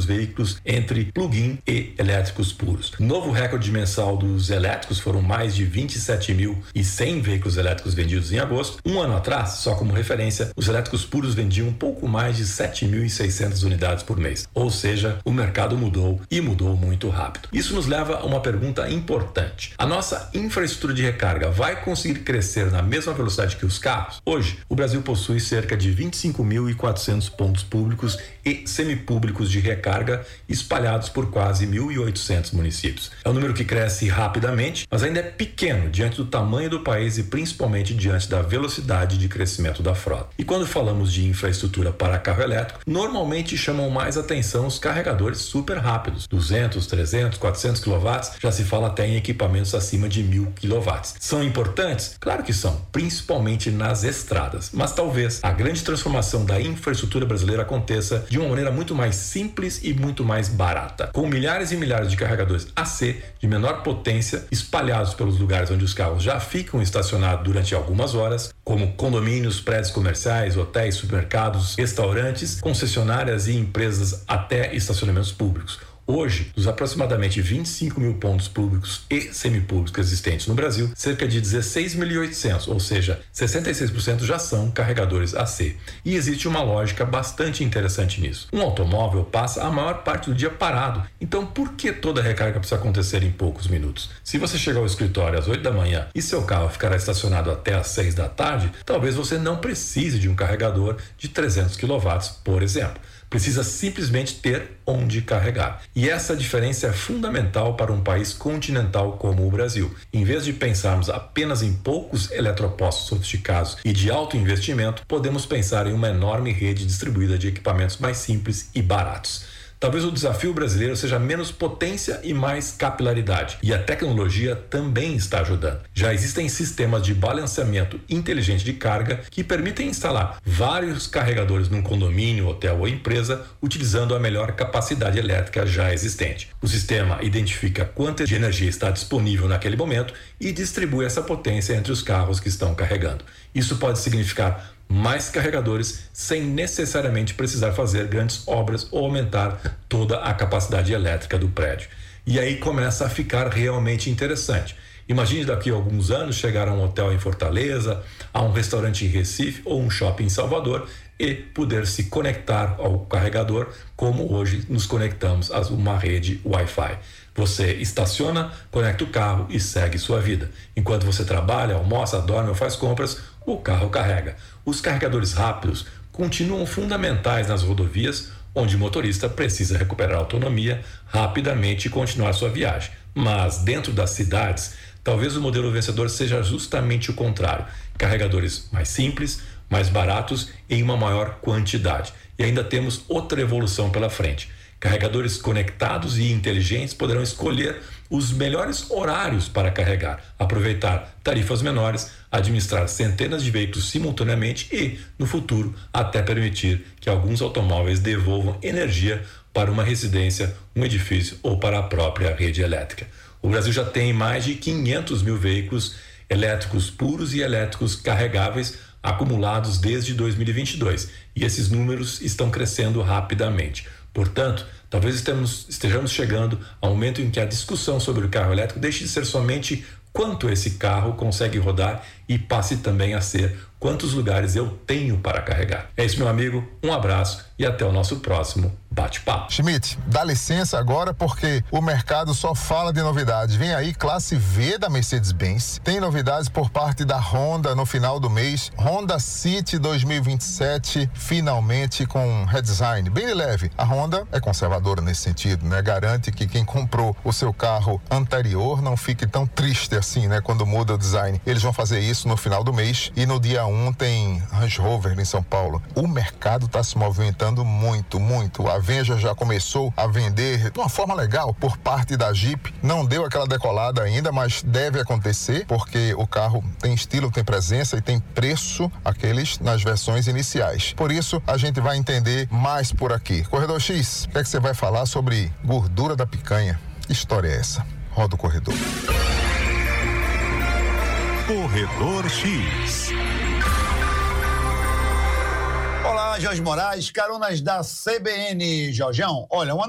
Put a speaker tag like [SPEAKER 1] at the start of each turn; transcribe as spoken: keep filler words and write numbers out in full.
[SPEAKER 1] veículos entre plug-in e elétricos puros. Novo recorde mensal dos elétricos foram mais de vinte e sete mil e cem veículos elétricos vendidos em agosto. Um ano atrás, só como referência, os elétricos puros vendiam um pouco mais de sete mil e seiscentas unidades por mês. Ou seja, o mercado mudou e mudou muito rápido. Isso nos leva a uma pergunta importante. A nossa infraestrutura de recarga vai conseguir crescer na mesma velocidade que os carros? Hoje, o Brasil possui cerca de vinte e cinco mil e quatrocentos pontos públicos e semipúblicos de recarga espalhados por quase mil e oitocentos municípios. É um número que cresce rapidamente, mas ainda é pequeno diante do tamanho do país e principalmente diante da velocidade de crescimento da frota. E quando falamos de infraestrutura para carro elétrico, normalmente chamam mais atenção os carregadores super rápidos, duzentos, trezentos, quatrocentos quilowatts, já se fala até em equipamentos acima de mil quilowatts. São importantes? Claro que são, principalmente nas estradas, mas talvez a grande transformação da infraestrutura brasileira aconteça de uma maneira muito mais simples e muito mais barata, com milhares e milhares de carregadores A C de menor potência espalhados pelos lugares onde os carros já ficam estacionados durante algumas horas, como condomínios, prédios comerciais, hotéis, supermercados, restaurantes, concessionárias e empresas até estacionamentos públicos. Hoje, dos aproximadamente vinte e cinco mil pontos públicos e semipúblicos existentes no Brasil, cerca de dezesseis mil e oitocentos, ou seja, sessenta e seis por cento já são carregadores A C. E existe uma lógica bastante interessante nisso. Um automóvel passa a maior parte do dia parado, então por que toda a recarga precisa acontecer em poucos minutos? Se você chegar ao escritório às oito da manhã e seu carro ficará estacionado até às seis da tarde, talvez você não precise de um carregador de trezentos quilowatts, por exemplo. Precisa simplesmente ter onde carregar. E essa diferença é fundamental para um país continental como o Brasil. Em vez de pensarmos apenas em poucos eletropostos sofisticados e de alto investimento, podemos pensar em uma enorme rede distribuída de equipamentos mais simples e baratos. Talvez o desafio brasileiro seja menos potência e mais capilaridade, e a tecnologia também está ajudando. Já existem sistemas de balanceamento inteligente de carga que permitem instalar vários carregadores num condomínio, hotel ou empresa, utilizando a melhor capacidade elétrica já existente. O sistema identifica quanta de energia está disponível naquele momento e distribui essa potência entre os carros que estão carregando. Isso pode significar mais carregadores sem necessariamente precisar fazer grandes obras ou aumentar toda a capacidade elétrica do prédio. E aí começa a ficar realmente interessante. Imagine daqui a alguns anos chegar a um hotel em Fortaleza, a um restaurante em Recife ou um shopping em Salvador e poder se conectar ao carregador como hoje nos conectamos a uma rede Wi-Fi. Você estaciona, conecta o carro e segue sua vida. Enquanto você trabalha, almoça, dorme ou faz compras, o carro carrega. Os carregadores rápidos continuam fundamentais nas rodovias, onde o motorista precisa recuperar a autonomia rapidamente e continuar sua viagem. Mas dentro das cidades, talvez o modelo vencedor seja justamente o contrário. Carregadores mais simples, mais baratos e em uma maior quantidade. E ainda temos outra evolução pela frente. Carregadores conectados e inteligentes poderão escolher os melhores horários para carregar, aproveitar tarifas menores, administrar centenas de veículos simultaneamente e, no futuro, até permitir que alguns automóveis devolvam energia para uma residência, um edifício ou para a própria rede elétrica. O Brasil já tem mais de quinhentos mil veículos elétricos puros e elétricos carregáveis acumulados desde dois mil e vinte e dois, e esses números estão crescendo rapidamente. Portanto, talvez estejamos, estejamos chegando a um momento em que a discussão sobre o carro elétrico deixe de ser somente quanto esse carro consegue rodar e passe também a ser quantos lugares eu tenho para carregar. É isso, meu amigo, um abraço e até o nosso próximo bate-papo.
[SPEAKER 2] Schmidt, dá licença agora porque o mercado só fala de novidades. Vem aí classe V da Mercedes-Benz. Tem novidades por parte da Honda no final do mês. Honda City dois mil e vinte e sete, finalmente com redesign bem leve. A Honda é conservadora nesse sentido, né? Garante que quem comprou o seu carro anterior não fique tão triste assim, né? Quando muda o design. Eles vão fazer isso no final do mês e no dia um tem Range Rover em São Paulo. O mercado está se movimentando muito, muito. A Avenger já começou a vender de uma forma legal por parte da Jeep. Não deu aquela decolada ainda, mas deve acontecer porque o carro tem estilo, tem presença e tem preço, aqueles nas versões iniciais. Por isso, a gente vai entender mais por aqui. Corredor X, o que é que você vai falar sobre gordura da picanha? Que história é essa? Roda o corredor.
[SPEAKER 3] Corredor X.
[SPEAKER 4] Olá, Jorge Moraes, caronas da C B N. Jorgeão, olha, uma